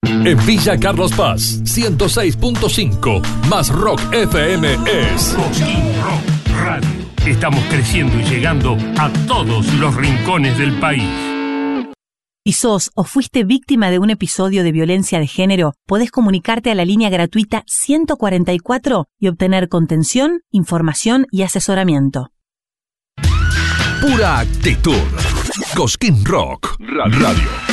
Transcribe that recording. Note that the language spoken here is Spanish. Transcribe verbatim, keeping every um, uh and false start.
En Villa Carlos Paz, ciento seis punto cinco, más Rock F M es Cosquín Rock Radio. Estamos creciendo y llegando a todos los rincones del país. Si sos o fuiste víctima de un episodio de violencia de género, podés comunicarte a la línea gratuita ciento cuarenta y cuatro y obtener contención, información y asesoramiento. Pura actitud. Cosquín Rock Radio.